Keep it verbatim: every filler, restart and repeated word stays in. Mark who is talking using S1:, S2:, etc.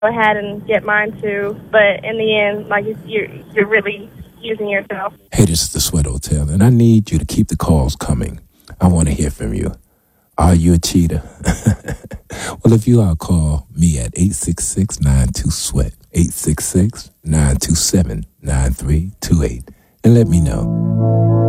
S1: ahead and get mine too. But in the end, like it's, you're you're really using yourself.
S2: Hey, this is the Sweat Hotel, and I need you to keep the calls coming. I want to hear from you. Are you a cheater? Well, if you are, call me at eight six six, nine two, sweat, eight six six, nine two seven, nine three two eight, and let me know.